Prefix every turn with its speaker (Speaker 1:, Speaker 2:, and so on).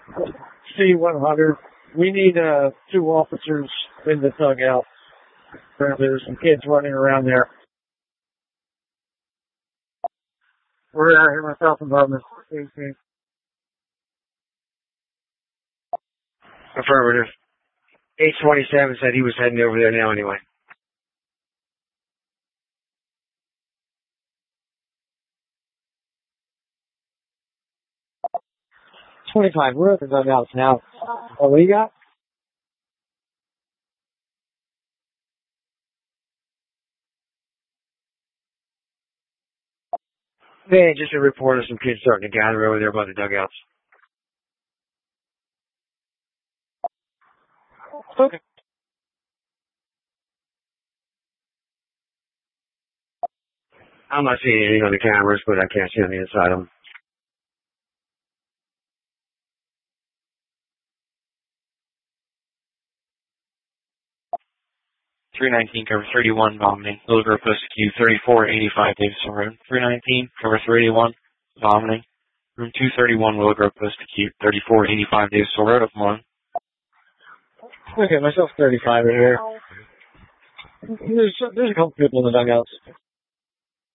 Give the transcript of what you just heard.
Speaker 1: C-100. We need 2 officers in the dugout. There's some kids running around there. We're out here myself and Barman.
Speaker 2: Affirmative. 827 said he was heading over there now anyway.
Speaker 1: 25, we're at the dugouts now. Oh, what do you got?
Speaker 2: Man, just a report of some kids starting to gather over there by the dugouts.
Speaker 1: Okay.
Speaker 2: I'm not seeing anything on the cameras, but I can't see on the inside of them.
Speaker 3: .319, cover 31, vomiting. Little Grove post-acute, 3485 Davidson Road. 319, cover 31, vomiting. Room 231, Willow Grove post-acute, 3485 Davidson Road, up 1.
Speaker 1: Okay, myself 35 in here. There's a couple people in the dugouts.